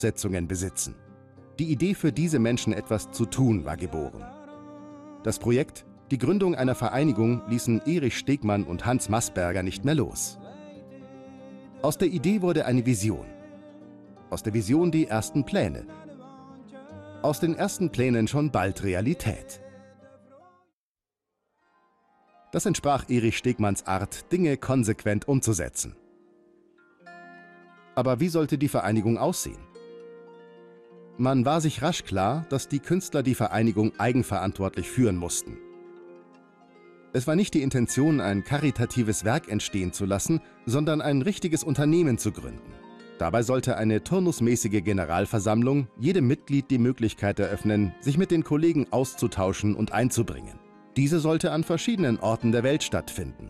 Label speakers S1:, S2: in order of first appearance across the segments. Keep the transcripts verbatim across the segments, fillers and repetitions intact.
S1: Voraussetzungen besitzen. Die Idee für diese Menschen etwas zu tun war geboren. Das Projekt, die Gründung einer Vereinigung, ließen Erich Stegmann und Hans Maßberger nicht mehr los. Aus der Idee wurde eine Vision. Aus der Vision die ersten Pläne. Aus den ersten Plänen schon bald Realität. Das entsprach Erich Stegmanns Art, Dinge konsequent umzusetzen. Aber wie sollte die Vereinigung aussehen? Man war sich rasch klar, dass die Künstler die Vereinigung eigenverantwortlich führen mussten. Es war nicht die Intention, ein karitatives Werk entstehen zu lassen, sondern ein richtiges Unternehmen zu gründen. Dabei sollte eine turnusmäßige Generalversammlung jedem Mitglied die Möglichkeit eröffnen, sich mit den Kollegen auszutauschen und einzubringen. Diese sollte an verschiedenen Orten der Welt stattfinden.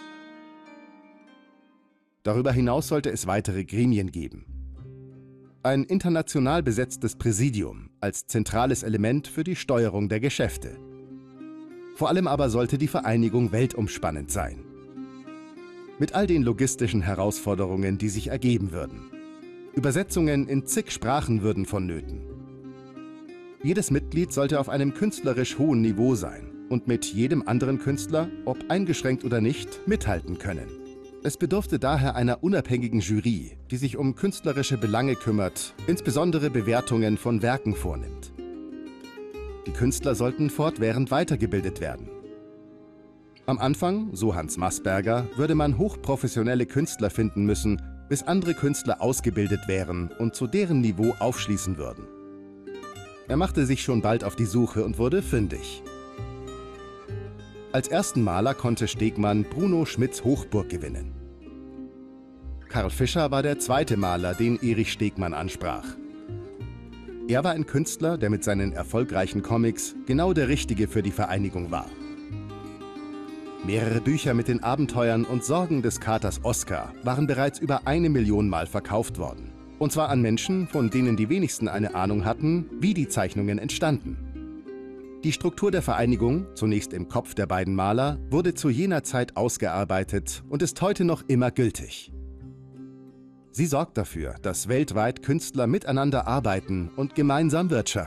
S1: Darüber hinaus sollte es weitere Gremien geben. Ein international besetztes Präsidium als zentrales Element für die Steuerung der Geschäfte. Vor allem aber sollte die Vereinigung weltumspannend sein. Mit all den logistischen Herausforderungen, die sich ergeben würden. Übersetzungen in zig Sprachen würden vonnöten. Jedes Mitglied sollte auf einem künstlerisch hohen Niveau sein und mit jedem anderen Künstler, ob eingeschränkt oder nicht, mithalten können. Es bedurfte daher einer unabhängigen Jury, die sich um künstlerische Belange kümmert, insbesondere Bewertungen von Werken vornimmt. Die Künstler sollten fortwährend weitergebildet werden. Am Anfang, so Hans Maßberger, würde man hochprofessionelle Künstler finden müssen, bis andere Künstler ausgebildet wären und zu deren Niveau aufschließen würden. Er machte sich schon bald auf die Suche und wurde fündig. Als ersten Maler konnte Stegmann Bruno Schmitz-Hochburg gewinnen. Karl Fischer war der zweite Maler, den Erich Stegmann ansprach. Er war ein Künstler, der mit seinen erfolgreichen Comics genau der Richtige für die Vereinigung war. Mehrere Bücher mit den Abenteuern und Sorgen des Katers Oskar waren bereits über eine Million Mal verkauft worden. Und zwar an Menschen, von denen die wenigsten eine Ahnung hatten, wie die Zeichnungen entstanden. Die Struktur der Vereinigung, zunächst im Kopf der beiden Maler, wurde zu jener Zeit ausgearbeitet und ist heute noch immer gültig. Sie sorgt dafür, dass weltweit Künstler miteinander arbeiten und gemeinsam wirtschaften.